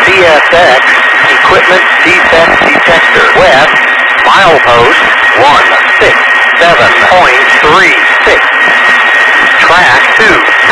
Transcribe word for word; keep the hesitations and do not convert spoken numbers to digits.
C S X Equipment Defect Detector. West, milepost one six seven point three six. Track two.